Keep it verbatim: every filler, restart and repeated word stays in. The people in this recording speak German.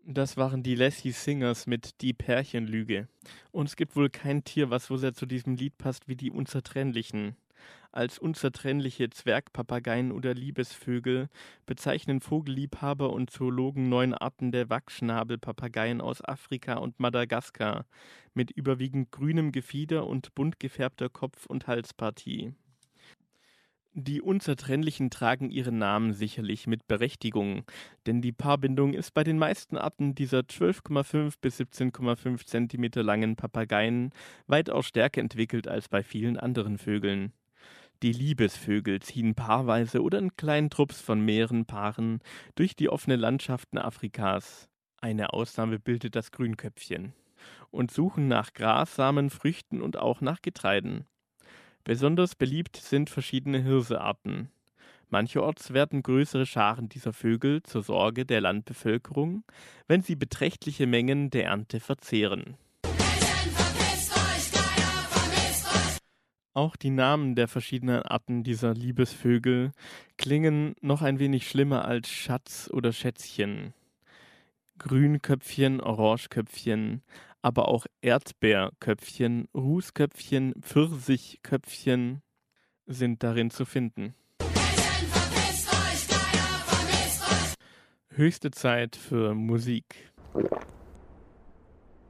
Das waren die Lassie Singers mit Die Pärchenlüge. Und es gibt wohl kein Tier, was so sehr zu diesem Lied passt wie die Unzertrennlichen. Als unzertrennliche Zwergpapageien oder Liebesvögel bezeichnen Vogelliebhaber und Zoologen neun Arten der Wachsschnabelpapageien aus Afrika und Madagaskar mit überwiegend grünem Gefieder und bunt gefärbter Kopf- und Halspartie. Die Unzertrennlichen tragen ihren Namen sicherlich mit Berechtigung, denn die Paarbindung ist bei den meisten Arten dieser zwölf Komma fünf bis siebzehn Komma fünf Zentimeter langen Papageien weitaus stärker entwickelt als bei vielen anderen Vögeln. Die Liebesvögel ziehen paarweise oder in kleinen Trupps von mehreren Paaren durch die offenen Landschaften Afrikas. Eine Ausnahme bildet das Grünköpfchen. Und suchen nach Gras, Samen, Früchten und auch nach Getreiden. Besonders beliebt sind verschiedene Hirsearten. Mancherorts werden größere Scharen dieser Vögel zur Sorge der Landbevölkerung, wenn sie beträchtliche Mengen der Ernte verzehren. Auch die Namen der verschiedenen Arten dieser Liebesvögel klingen noch ein wenig schlimmer als Schatz oder Schätzchen. Grünköpfchen, Orangeköpfchen, aber auch Erdbeerköpfchen, Rußköpfchen, Pfirsichköpfchen sind darin zu finden. Höchste Zeit für Musik.